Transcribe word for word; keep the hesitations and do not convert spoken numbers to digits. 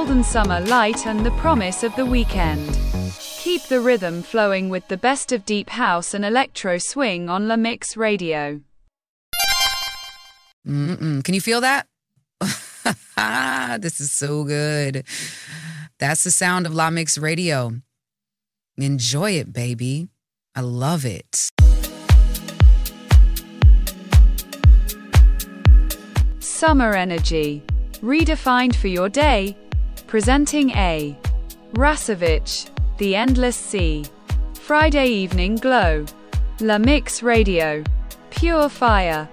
golden summer light and the promise of the weekend. Keep the rhythm flowing with the best of deep house and electro swing on La Mix Radio. Mm-mm. Can you feel that? This is so good. That's the sound of La Mix Radio. Enjoy it, baby. I love it. Summer energy, redefined for your day. Presenting A. Rasovich, The Endless Sea. Friday Evening Glow. La Mix Radio. Pure fire.